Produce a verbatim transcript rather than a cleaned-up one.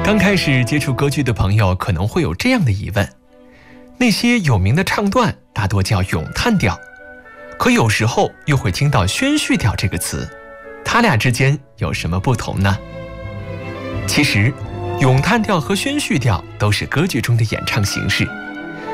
刚开始接触歌剧的朋友可能会有这样的疑问：那些有名的唱段大多叫咏叹调，可有时候又会听到宣叙调这个词，它俩之间有什么不同呢？其实咏叹调和宣叙调都是歌剧中的演唱形式，